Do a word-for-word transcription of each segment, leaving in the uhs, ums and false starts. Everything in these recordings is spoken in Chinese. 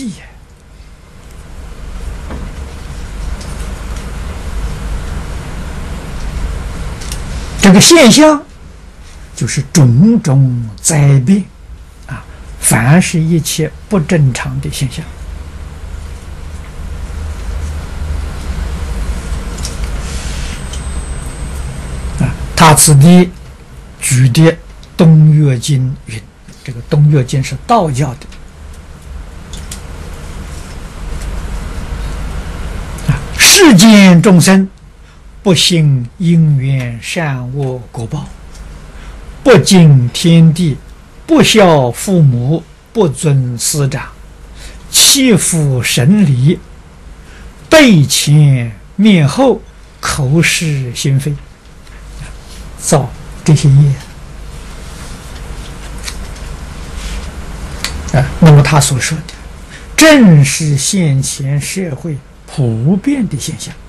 气呀。这个现象就是种种灾变啊，凡是一切不正常的现象。啊，他此地举的东岳经云，这个东岳经是道教的。啊，世间众生不信因缘善恶果报，不敬天地，不孝父母，不尊师长，欺负神理，背前面后，口是心非，造这些业啊。那么他所说的，正是现前社会普遍的现象。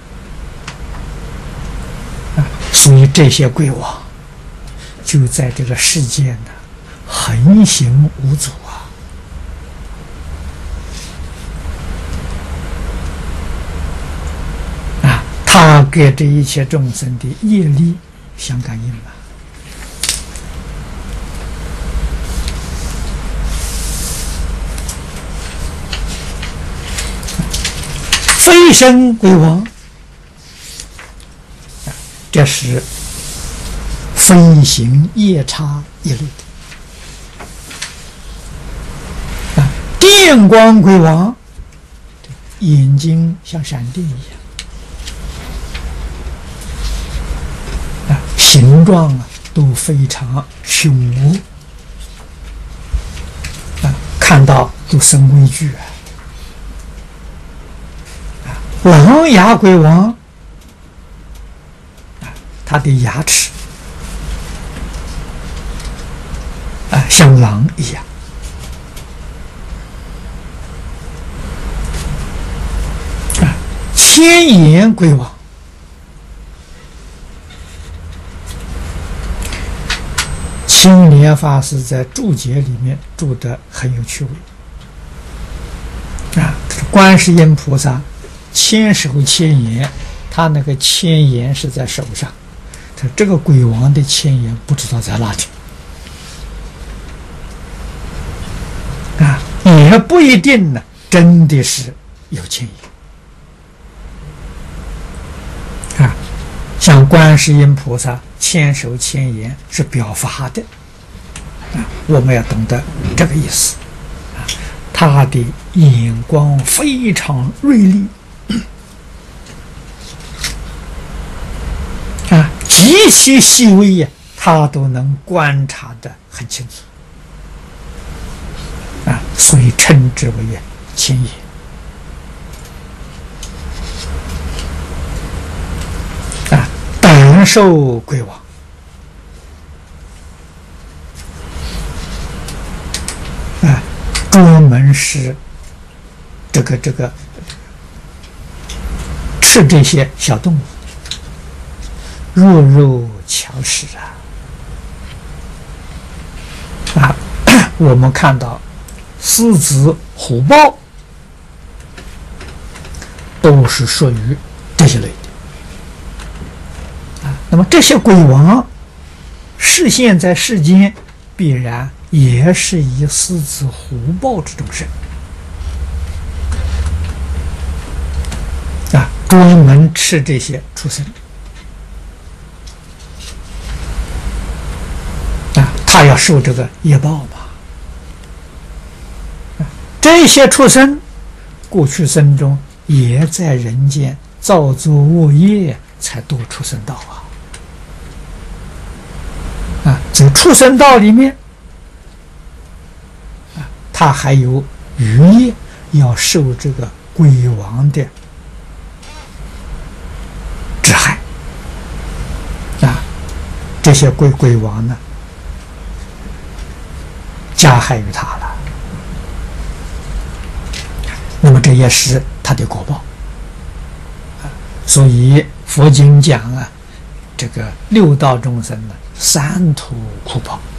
所以这些鬼王就在这个世间呢，横行无阻啊！啊，他给这一切众生的业力相感应了。飞升鬼王。这是飞行夜叉一类的啊，电光鬼王，眼睛像闪电一样啊，形状啊都非常凶恶啊，看到都生畏惧啊。狼牙鬼王。他的牙齿啊，像狼一样啊。千眼鬼王，青莲法师在注解里面注得很有趣味啊。观世音菩萨千手千眼，他那个千眼是在手上。他这个鬼王的千眼不知道在哪里啊，也不一定呢，真的是有千眼啊。像观世音菩萨千手千眼是表法的啊，我们要懂得这个意思啊。他的眼光非常锐利啊，极其细微呀，他都能观察得很清楚啊，所以称之为千眼啊。胆兽鬼王啊，专门是这个这个吃这些小动物。弱肉强食啊！啊，我们看到狮子、虎豹都是属于这些类的啊。那么这些鬼王示现在世间，必然也是以狮子、虎豹之众生啊，专门吃这些畜生。他要受这个业报嘛？这些畜生过去生中也在人间造作恶业，才堕畜生道啊！啊，在畜生道里面啊，他还有余业要受这个鬼王的之害啊！这些鬼鬼王呢？加害于他了，那么这也是他的果报啊。所以佛经讲啊，这个六道众生呢，三途苦报。